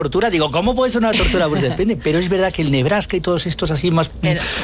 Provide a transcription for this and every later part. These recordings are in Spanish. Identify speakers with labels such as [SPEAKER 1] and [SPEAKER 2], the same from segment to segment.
[SPEAKER 1] tortura, digo, ¿cómo puede ser una tortura? Pues depende, pero es verdad que el Nebraska y todos estos así más...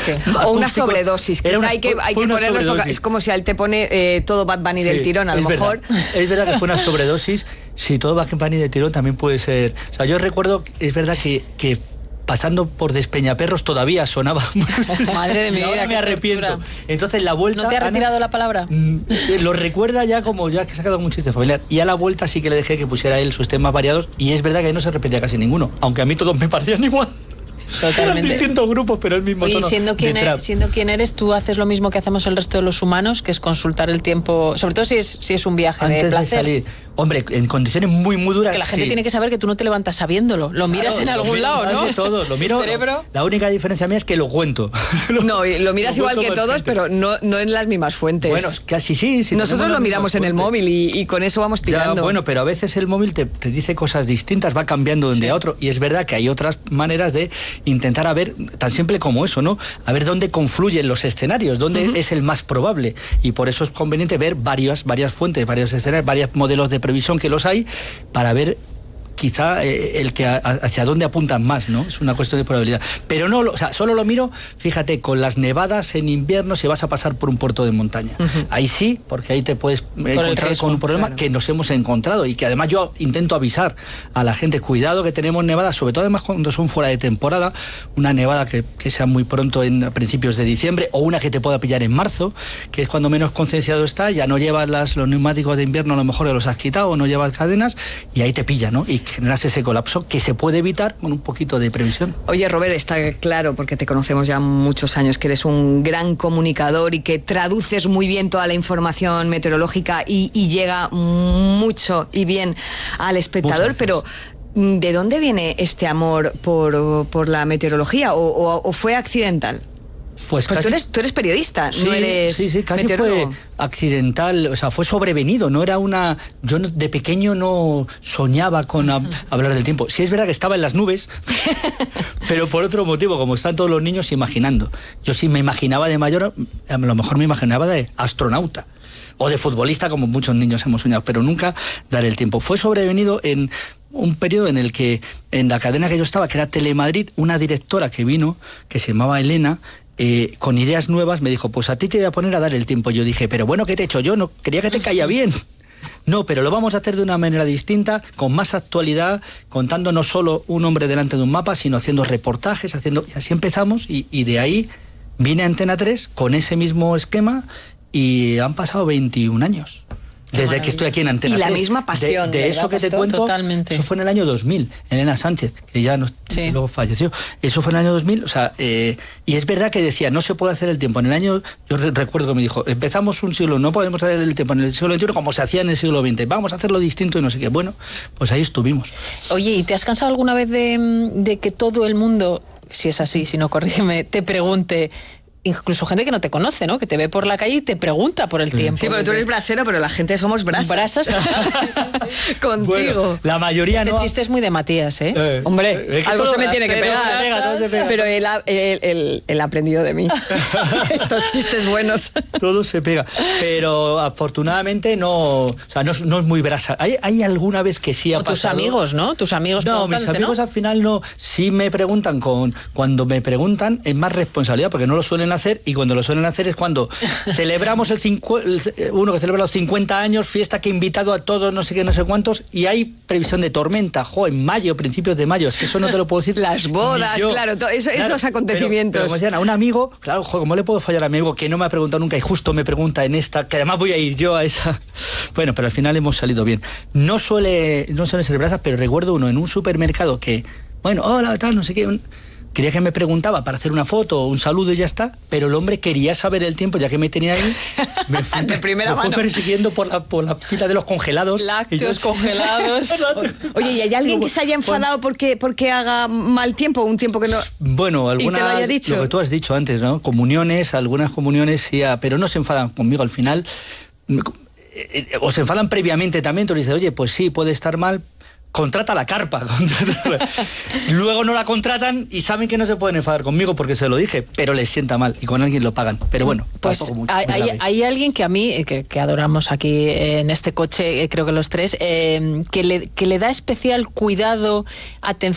[SPEAKER 2] O una sobredosis, que hay que ponerlos, es como si a él te pone todo Bad Bunny del tirón, a lo mejor...
[SPEAKER 1] Es verdad que fue una sobredosis, si todo Bad Bunny del tirón también puede ser... O sea, yo recuerdo, es verdad que pasando por Despeñaperros todavía sonaba.
[SPEAKER 3] Madre de mi vida,
[SPEAKER 1] ahora me arrepiento.
[SPEAKER 3] Tortura.
[SPEAKER 1] Entonces la vuelta...
[SPEAKER 3] ¿No te ha retirado la palabra?
[SPEAKER 1] Lo recuerda ya como ya que se ha quedado un chiste familiar. Y a la vuelta sí que le dejé que pusiera él sus temas variados y es verdad que ahí no se repetía casi ninguno, aunque a mí todos me parecían igual.
[SPEAKER 3] Totalmente.
[SPEAKER 1] Eran distintos grupos, pero el mismo tono.
[SPEAKER 3] Y siendo quien eres, tú haces lo mismo que hacemos el resto de los humanos, que es consultar el tiempo, sobre todo si es un viaje
[SPEAKER 1] antes
[SPEAKER 3] de placer.
[SPEAKER 1] De salir. Hombre, en condiciones muy, muy duras.
[SPEAKER 3] Que la gente tiene que saber que tú no te levantas sabiéndolo. Lo miras en algún lado, ¿no?
[SPEAKER 1] Todo, lo miro.
[SPEAKER 3] Cerebro.
[SPEAKER 1] La única diferencia mía es que lo cuento.
[SPEAKER 2] No, lo miras igual que todos, pero no en las mismas fuentes.
[SPEAKER 1] Bueno, casi sí.
[SPEAKER 2] Nosotros lo miramos en el móvil y con eso vamos tirando.
[SPEAKER 1] Ya, bueno, pero a veces el móvil te dice cosas distintas, va cambiando de un día a otro. Y es verdad que hay otras maneras de intentar a ver, tan simple como eso, ¿no? A ver dónde confluyen los escenarios, dónde es el más probable. Y por eso es conveniente ver varias fuentes, varios escenarios, varios modelos de previsión que los hay, para ver quizá el que hacia dónde apuntan más, ¿no? Es una cuestión de probabilidad. Pero no, o sea, solo lo miro, fíjate, con las nevadas en invierno si vas a pasar por un puerto de montaña. Ahí sí, porque ahí te puedes encontrar con un problema que nos hemos encontrado y que además yo intento avisar a la gente, cuidado que tenemos nevadas, sobre todo además cuando son fuera de temporada, una nevada que sea muy pronto a principios de diciembre o una que te pueda pillar en marzo, que es cuando menos concienciado está, ya no llevas los neumáticos de invierno, a lo mejor los has quitado o no llevas cadenas y ahí te pilla, ¿no? Y generas ese colapso que se puede evitar con un poquito de previsión.
[SPEAKER 2] Oye, Robert, está claro, porque te conocemos ya muchos años, que eres un gran comunicador y que traduces muy bien toda la información meteorológica y llega mucho y bien al espectador, pero ¿de dónde viene este amor por la meteorología o fue accidental?
[SPEAKER 1] Pues casi,
[SPEAKER 2] tú eres periodista,
[SPEAKER 1] sí,
[SPEAKER 2] no eres
[SPEAKER 1] casi
[SPEAKER 2] meteorólogo.
[SPEAKER 1] Fue accidental, o sea, fue sobrevenido, no era una... Yo de pequeño no soñaba con hablar del tiempo. Sí es verdad que estaba en las nubes, pero por otro motivo, como están todos los niños imaginando. Yo sí me imaginaba de mayor, a lo mejor me imaginaba de astronauta o de futbolista, como muchos niños hemos soñado, pero nunca dar el tiempo. Fue sobrevenido en un periodo en el que, en la cadena que yo estaba, que era Telemadrid, una directora que vino, que se llamaba Elena, con ideas nuevas, me dijo, pues a ti te voy a poner a dar el tiempo. Yo dije, pero bueno, ¿qué te he hecho yo? No quería que te caía bien. No, pero lo vamos a hacer de una manera distinta, con más actualidad, contando no solo un hombre delante de un mapa, sino haciendo reportajes, y así empezamos, y de ahí vine a Antena 3 con ese mismo esquema, y han pasado 21 años. Desde que estoy aquí en Antena 3.
[SPEAKER 2] Y la misma pasión.
[SPEAKER 1] De eso que te cuento,
[SPEAKER 3] totalmente.
[SPEAKER 1] Eso fue en el año 2000, Elena Sánchez, que ya luego falleció. Eso fue en el año 2000, o sea, y es verdad que decía, no se puede hacer el tiempo. En el año, yo recuerdo que me dijo, empezamos un siglo, no podemos hacer el tiempo en el siglo XXI como se hacía en el siglo XX, vamos a hacerlo distinto y no sé qué. Bueno, pues ahí estuvimos.
[SPEAKER 3] Oye, ¿y te has cansado alguna vez de que todo el mundo, si es así, si no, corrígeme, te pregunte... Incluso gente que no te conoce, ¿no? Que te ve por la calle y te pregunta por el tiempo.
[SPEAKER 2] Sí, pero tú eres brasero, pero la gente somos brasas.
[SPEAKER 3] Brasas,
[SPEAKER 2] sí. Contigo.
[SPEAKER 1] Bueno, la mayoría
[SPEAKER 3] no. Chiste es muy de Matías, ¿eh?
[SPEAKER 2] Hombre, algo se me tiene que pegar.
[SPEAKER 1] Todo se pega.
[SPEAKER 2] Pero él ha aprendido de mí. Estos chistes buenos.
[SPEAKER 1] Todo se pega. Pero afortunadamente no... O sea, no es muy brasa. Hay alguna vez que sí ha pasado...
[SPEAKER 3] tus amigos, ¿no? Tus amigos
[SPEAKER 1] no, mis amigos, ¿no? Al final no. Sí me preguntan cuando me preguntan es más responsabilidad, porque no lo suelen hacer, y cuando lo suelen hacer es cuando celebramos uno que celebra los 50 años, fiesta que ha invitado a todos, no sé qué, no sé cuántos, y hay previsión de tormenta, en mayo, principios de mayo, es que eso no te lo puedo decir.
[SPEAKER 2] Las bodas, claro, esos acontecimientos.
[SPEAKER 1] Pero como decían, a un amigo, claro, ¿cómo le puedo fallar a mi amigo que no me ha preguntado nunca y justo me pregunta en esta, que además voy a ir yo a esa? Bueno, pero al final hemos salido bien. No suelen ser brasas, pero recuerdo uno en un supermercado que, bueno, hola, tal, no sé qué... Quería que me preguntaba para hacer una foto o un saludo y ya está, pero el hombre quería saber el tiempo, ya que me tenía ahí, me fue persiguiendo por la fila de los congelados.
[SPEAKER 3] Lácteos congelados.
[SPEAKER 2] Oye, ¿y hay alguien que se haya enfadado porque haga mal tiempo, un tiempo que no...
[SPEAKER 1] Bueno, algunas,
[SPEAKER 2] ¿y te lo haya dicho?
[SPEAKER 1] Lo que tú has dicho antes, ¿no? Algunas comuniones sí, pero no se enfadan conmigo al final. O se enfadan previamente también, tú dices, oye, pues sí, puede estar mal, contrata la carpa. Luego no la contratan y saben que no se pueden enfadar conmigo porque se lo dije, pero les sienta mal y con alguien lo pagan. Pero bueno,
[SPEAKER 3] pues
[SPEAKER 1] mucho,
[SPEAKER 3] hay alguien que a mí, que adoramos aquí en este coche, creo que los tres, que le da especial cuidado, atención